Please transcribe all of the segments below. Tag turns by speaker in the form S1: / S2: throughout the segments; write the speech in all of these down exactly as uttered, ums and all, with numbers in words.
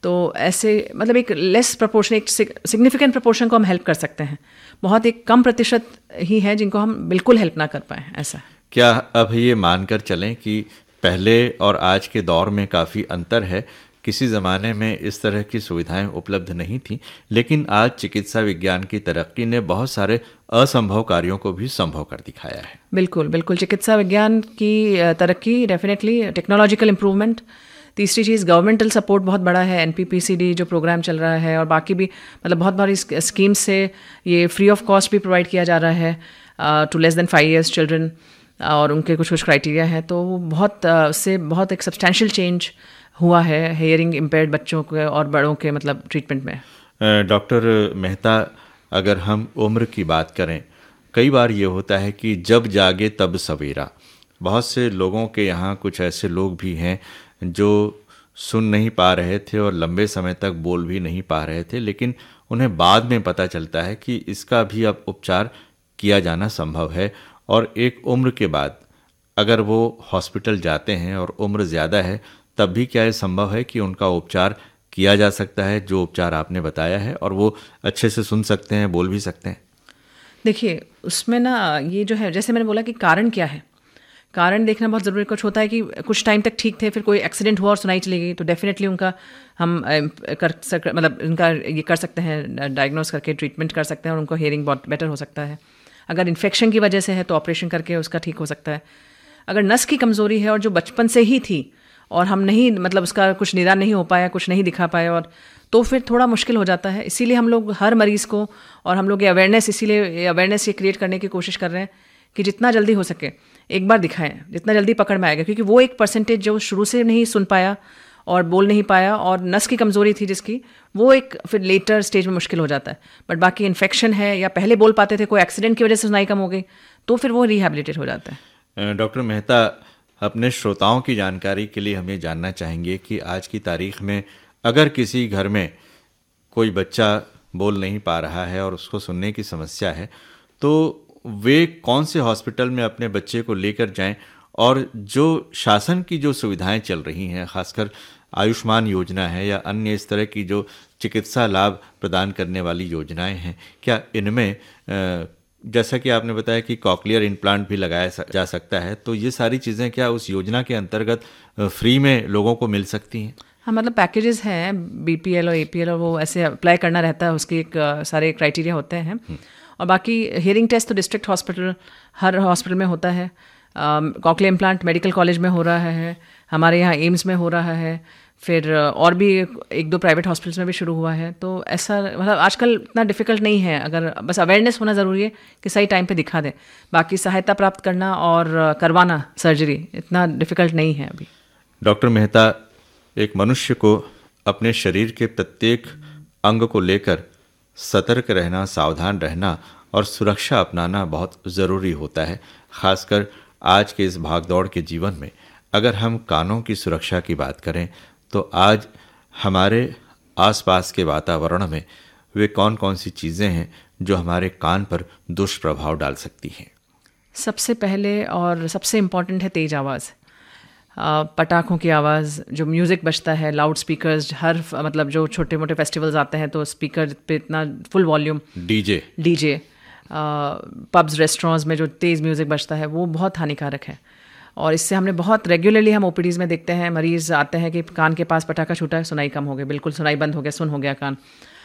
S1: तो ऐसे मतलब एक लेस प्रपोर्शन, एक सिग्निफिकेंट प्रपोर्शन को हम हेल्प कर सकते हैं। बहुत एक कम प्रतिशत ही है जिनको हम बिल्कुल हेल्प ना कर पाएँ। ऐसा
S2: क्या अब ये मानकर चलें कि पहले और आज के दौर में काफ़ी अंतर है? किसी ज़माने में इस तरह की सुविधाएं उपलब्ध नहीं थीं, लेकिन आज चिकित्सा विज्ञान की तरक्की ने बहुत सारे असंभव कार्यों को भी संभव कर दिखाया है।
S1: बिल्कुल बिल्कुल चिकित्सा विज्ञान की तरक्की, डेफिनेटली टेक्नोलॉजिकल इम्प्रूवमेंट। तीसरी चीज़ गवर्नमेंटल सपोर्ट बहुत बड़ा है, N P P C D जो प्रोग्राम चल रहा है, और बाकी भी मतलब बहुत बड़ी स्कीम्स से ये फ्री ऑफ कॉस्ट भी प्रोवाइड किया जा रहा है to less than five years children, और उनके कुछ कुछ क्राइटेरिया है। तो वो बहुत उससे uh, बहुत एक सब्सटैंशियल चेंज हुआ है हेयरिंग इम्पेयर्ड बच्चों के और बड़ों के मतलब ट्रीटमेंट में।
S2: डॉक्टर मेहता, अगर हम उम्र की बात करें, कई बार ये होता है कि जब जागे तब सवेरा। बहुत से लोगों के यहाँ कुछ ऐसे लोग भी हैं जो सुन नहीं पा रहे थे और लंबे समय तक बोल भी नहीं पा रहे थे, लेकिन उन्हें बाद में पता चलता है कि इसका भी अब उपचार किया जाना संभव है। और एक उम्र के बाद अगर वो हॉस्पिटल जाते हैं और उम्र ज़्यादा है, तब भी क्या ये संभव है कि उनका उपचार किया जा सकता है, जो उपचार आपने बताया है, और वो अच्छे से सुन सकते हैं, बोल भी सकते हैं?
S1: देखिए, उसमें ना ये जो है, जैसे मैंने बोला कि कारण क्या है, कारण देखना बहुत ज़रूरी। कुछ होता है कि कुछ टाइम तक ठीक थे, फिर कोई एक्सीडेंट हुआ और सुनाई चली गई, तो डेफिनेटली उनका हम कर सक मतलब उनका ये कर सकते हैं, डायग्नोस करके ट्रीटमेंट कर सकते हैं और उनको हियरिंग बहुत बेटर हो सकता है। अगर इन्फेक्शन की वजह से है तो ऑपरेशन करके उसका ठीक हो सकता है। अगर नस की कमज़ोरी है और जो बचपन से ही थी और हम नहीं मतलब उसका कुछ निदान नहीं हो पाया, कुछ नहीं दिखा पाए, और तो फिर थोड़ा मुश्किल हो जाता है। इसीलिए हम लोग हर मरीज़ को, और हम लोग ये अवेयरनेस इसीलिए अवेयरनेस ये क्रिएट करने की कोशिश कर रहे हैं कि जितना जल्दी हो सके एक बार दिखाएं, जितना जल्दी पकड़ में आएगा। क्योंकि वो एक परसेंटेज जो शुरू से नहीं सुन पाया और बोल नहीं पाया और नस की कमज़ोरी थी जिसकी, वो एक फिर लेटर स्टेज में मुश्किल हो जाता है। बट बाकी इन्फेक्शन है या पहले बोल पाते थे, कोई एक्सीडेंट की वजह से सुनाई कम हो गई, तो फिर वो रिहैबिलिटेट हो जाता है।
S2: डॉक्टर मेहता, अपने श्रोताओं की जानकारी के लिए हम ये जानना चाहेंगे कि आज की तारीख में अगर किसी घर में कोई बच्चा बोल नहीं पा रहा है और उसको सुनने की समस्या है, तो वे कौन से हॉस्पिटल में अपने बच्चे को लेकर जाएं, और जो शासन की जो सुविधाएं चल रही हैं, खासकर आयुष्मान योजना है या अन्य इस तरह की जो चिकित्सा लाभ प्रदान करने वाली योजनाएं हैं, क्या इनमें जैसा कि आपने बताया कि कॉकलियर इम्प्लांट भी लगाया जा सकता है, तो ये सारी चीज़ें क्या उस योजना के अंतर्गत फ्री में लोगों को मिल सकती हैं?
S1: हाँ, मतलब पैकेजेस हैं, बी पी एल और ए पी एल, और वो ऐसे अप्लाई करना रहता है, उसके एक सारे क्राइटेरिया होते हैं। और बाकी हियरिंग टेस्ट तो डिस्ट्रिक्ट हॉस्पिटल हर हॉस्पिटल में होता है। कॉकलियर इम्प्लांट मेडिकल कॉलेज में हो रहा है, हमारे यहाँ एम्स में हो रहा है, फिर और भी एक दो प्राइवेट हॉस्पिटल्स में भी शुरू हुआ है। तो ऐसा मतलब आजकल इतना डिफ़िकल्ट नहीं है, अगर बस अवेयरनेस होना ज़रूरी है कि सही टाइम पे दिखा दें। बाकी सहायता प्राप्त करना और करवाना सर्जरी इतना डिफ़िकल्ट नहीं है अभी।
S2: डॉक्टर मेहता, एक मनुष्य को अपने शरीर के प्रत्येक अंग को लेकर सतर्क रहना, सावधान रहना और सुरक्षा अपनाना बहुत ज़रूरी होता है, खासकर आज के इस भागदौड़ के जीवन में। अगर हम कानों की सुरक्षा की बात करें, तो आज हमारे आसपास के वातावरण में वे कौन कौन सी चीज़ें हैं जो हमारे कान पर दुष्प्रभाव डाल सकती हैं?
S1: सबसे पहले और सबसे इम्पॉर्टेंट है तेज़ आवाज़, पटाखों की आवाज़, जो म्यूज़िक बजता है, लाउड स्पीकर्स, हर मतलब जो छोटे मोटे फेस्टिवल्स आते हैं तो स्पीकर पे इतना full volume,
S2: DJ
S1: DJ pubs restaurants में जो तेज़ म्यूज़िक बजता है, वो बहुत हानिकारक है। और इससे हमने बहुत रेगुलरली हम ओ पी डीज़ में देखते हैं, मरीज़ आते हैं कि कान के पास पटाखा छूटा है, सुनाई कम हो गई, बिल्कुल सुनाई बंद हो गया, सुन हो गया कान।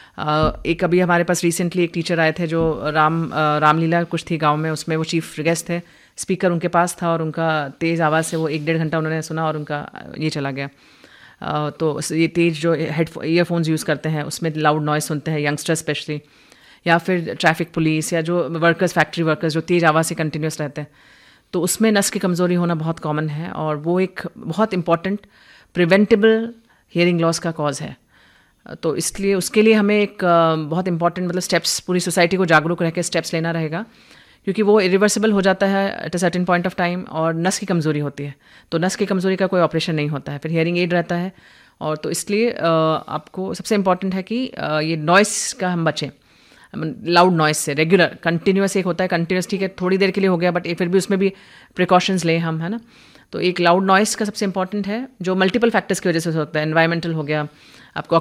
S1: एक अभी हमारे पास रिसेंटली एक टीचर आए थे जो राम रामलीला कुछ थी गांव में, उसमें वो चीफ गेस्ट थे, स्पीकर उनके पास था और उनका तेज़ आवाज़ से वो एक डेढ़ घंटा उन्होंने सुना और उनका ये चला गया। तो ये तेज़ जो हेड ईयरफोन्स यूज़ करते हैं उसमें लाउड नॉइज़ सुनते हैं यंगस्टर स्पेशली, या फिर ट्रैफिक पुलिस या जो वर्कर्स, फैक्ट्री वर्कर्स जो तेज़ आवाज़ से कंटिन्यूस रहते हैं, तो उसमें नस की कमज़ोरी होना बहुत कॉमन है और वो एक बहुत इंपॉर्टेंट प्रिवेंटेबल हियरिंग लॉस का कॉज है। तो इसलिए उसके लिए हमें एक बहुत इंपॉर्टेंट मतलब स्टेप्स, पूरी सोसाइटी को जागरूक रह के स्टेप्स लेना रहेगा, क्योंकि वो इरिवर्सिबल हो जाता है at a certain point of time, और नस की कमज़ोरी होती है तो नस की कमज़ोरी का कोई ऑपरेशन नहीं होता है, फिर हियरिंग एड रहता है। और तो इसलिए आपको सबसे इम्पॉर्टेंट है कि ये नॉइस का हम बचें, लाउड नॉइस से। रेगुलर कंटिन्यूस एक होता है, कंटिन्यूस ठीक है थोड़ी देर के लिए हो गया, बट फिर भी उसमें भी प्रिकॉशंस लें हम, है ना। तो एक लाउड नॉइस का सबसे इंपॉर्टेंट है, जो मल्टीपल फैक्टर्स की वजह से होता है, एनवायरमेंटल हो गया, आपको